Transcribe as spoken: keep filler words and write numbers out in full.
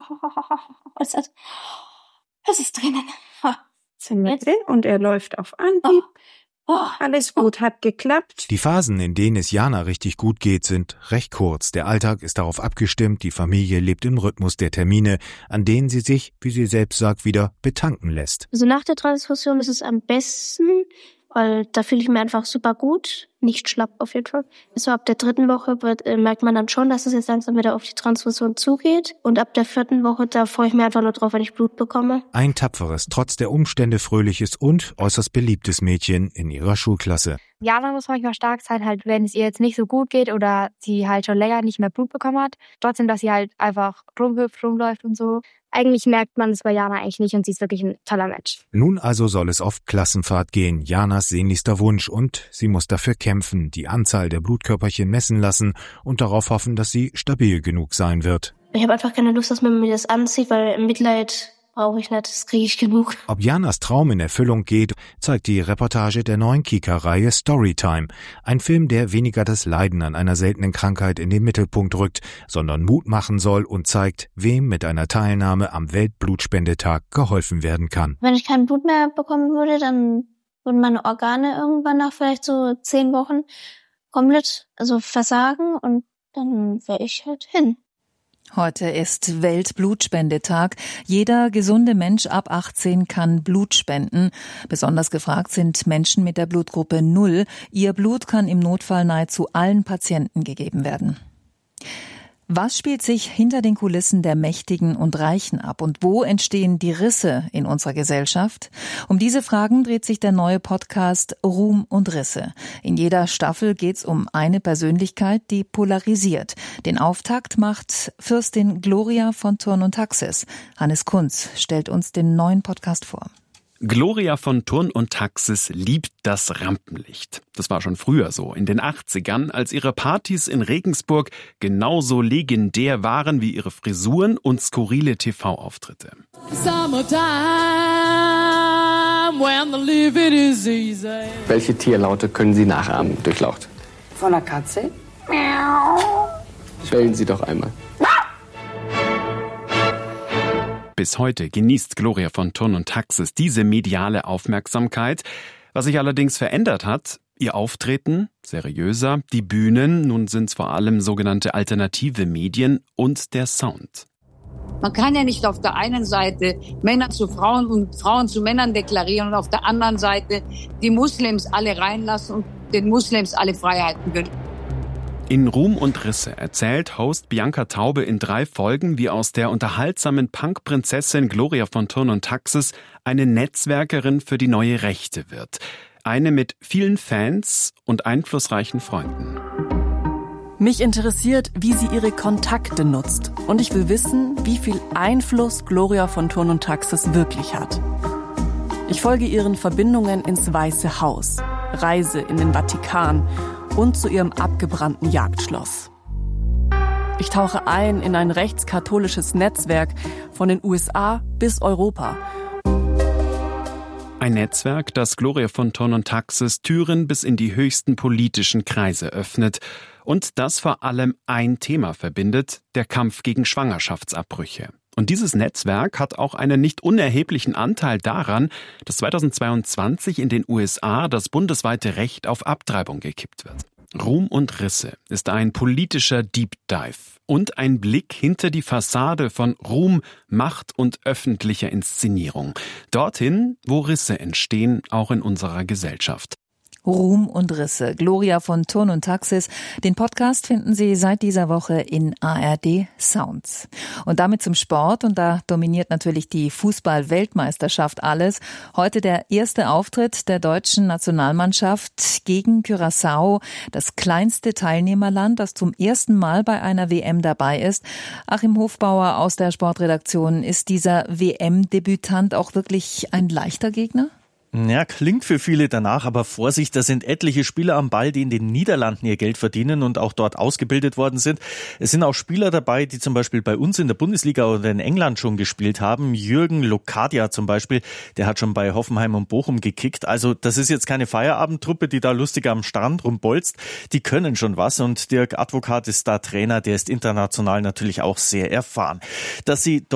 Was ist, was ist drinnen? Mittel und er läuft auf Anhieb. Oh, alles gut, hat geklappt. Die Phasen, in denen es Jana richtig gut geht, sind recht kurz. Der Alltag ist darauf abgestimmt, die Familie lebt im Rhythmus der Termine, an denen sie sich, wie sie selbst sagt, wieder betanken lässt. Also nach der Transfusion ist es am besten, weil da fühle ich mich einfach super gut, nicht schlapp auf jeden Fall. So ab der dritten Woche wird, äh, merkt man dann schon, dass es jetzt langsam wieder auf die Transfusion zugeht. Und ab der vierten Woche, da freue ich mich einfach nur drauf, wenn ich Blut bekomme. Ein tapferes, trotz der Umstände fröhliches und äußerst beliebtes Mädchen in ihrer Schulklasse. Jana muss manchmal stark sein, halt, wenn es ihr jetzt nicht so gut geht oder sie halt schon länger nicht mehr Blut bekommen hat. Trotzdem, dass sie halt einfach rumhüpft, rumläuft und so. Eigentlich merkt man es bei Jana eigentlich nicht und sie ist wirklich ein toller Mensch. Nun also soll es auf Klassenfahrt gehen, Janas sehnlichster Wunsch, und sie muss dafür kämpfen, die Anzahl der Blutkörperchen messen lassen und darauf hoffen, dass sie stabil genug sein wird. Ich habe einfach keine Lust, dass man mir das anzieht, weil Mitleid brauche ich nicht, das kriege ich genug. Ob Janas Traum in Erfüllung geht, zeigt die Reportage der neuen Kika-Reihe Storytime. Ein Film, der weniger das Leiden an einer seltenen Krankheit in den Mittelpunkt rückt, sondern Mut machen soll und zeigt, wem mit einer Teilnahme am Weltblutspendetag geholfen werden kann. Wenn ich kein Blut mehr bekommen würde, dann würden meine Organe irgendwann nach vielleicht so zehn Wochen komplett also versagen und dann wäre ich halt hin. Heute ist Weltblutspendetag. Jeder gesunde Mensch ab achtzehn kann Blut spenden. Besonders gefragt sind Menschen mit der Blutgruppe null. Ihr Blut kann im Notfall nahezu allen Patienten gegeben werden. Was spielt sich hinter den Kulissen der Mächtigen und Reichen ab und wo entstehen die Risse in unserer Gesellschaft? Um diese Fragen dreht sich der neue Podcast Ruhm und Risse. In jeder Staffel geht's um eine Persönlichkeit, die polarisiert. Den Auftakt macht Fürstin Gloria von Thurn und Taxis. Hannes Kunz stellt uns den neuen Podcast vor. Gloria von Thurn und Taxis liebt das Rampenlicht. Das war schon früher so, in den achtzigern, als ihre Partys in Regensburg genauso legendär waren wie ihre Frisuren und skurrile T V-Auftritte. Welche Tierlaute können Sie nachahmen, durchlaucht? Von einer Katze? Schwellen Sie doch einmal. Bis heute genießt Gloria von Thurn und Taxis diese mediale Aufmerksamkeit. Was sich allerdings verändert hat, ihr Auftreten, seriöser, die Bühnen, nun sind es vor allem sogenannte alternative Medien und der Sound. Man kann ja nicht auf der einen Seite Männer zu Frauen und Frauen zu Männern deklarieren und auf der anderen Seite die Muslims alle reinlassen und den Muslims alle Freiheiten gönnen. In Ruhm und Risse erzählt Host Bianca Taube in drei Folgen, wie aus der unterhaltsamen Punk-Prinzessin Gloria von Thurn und Taxis eine Netzwerkerin für die neue Rechte wird. Eine mit vielen Fans und einflussreichen Freunden. Mich interessiert, wie sie ihre Kontakte nutzt. Und ich will wissen, wie viel Einfluss Gloria von Thurn und Taxis wirklich hat. Ich folge ihren Verbindungen ins Weiße Haus, reise in den Vatikan und zu ihrem abgebrannten Jagdschloss. Ich tauche ein in ein rechtskatholisches Netzwerk von den U S A bis Europa. Ein Netzwerk, das Gloria von Thurn und Taxis Türen bis in die höchsten politischen Kreise öffnet und das vor allem ein Thema verbindet, der Kampf gegen Schwangerschaftsabbrüche. Und dieses Netzwerk hat auch einen nicht unerheblichen Anteil daran, dass zweitausendzweiundzwanzig in den U S A das bundesweite Recht auf Abtreibung gekippt wird. Ruhm und Risse ist ein politischer Deep Dive und ein Blick hinter die Fassade von Ruhm, Macht und öffentlicher Inszenierung. Dorthin, wo Risse entstehen, auch in unserer Gesellschaft. Ruhm und Risse. Gloria von Thurn und Taxis. Den Podcast finden Sie seit dieser Woche in A R D Sounds. Und damit zum Sport. Und da dominiert natürlich die Fußball-Weltmeisterschaft alles. Heute der erste Auftritt der deutschen Nationalmannschaft gegen Curaçao. Das kleinste Teilnehmerland, das zum ersten Mal bei einer W M dabei ist. Achim Hofbauer aus der Sportredaktion. Ist dieser W M-Debütant auch wirklich ein leichter Gegner? Ja, klingt für viele danach, aber Vorsicht, da sind etliche Spieler am Ball, die in den Niederlanden ihr Geld verdienen und auch dort ausgebildet worden sind. Es sind auch Spieler dabei, die zum Beispiel bei uns in der Bundesliga oder in England schon gespielt haben. Jürgen Locadia zum Beispiel, der hat schon bei Hoffenheim und Bochum gekickt. Also das ist jetzt keine Feierabendtruppe, die da lustig am Strand rumbolzt. Die können schon was und Dirk Advokat ist da Trainer, der ist international natürlich auch sehr erfahren. Dass sie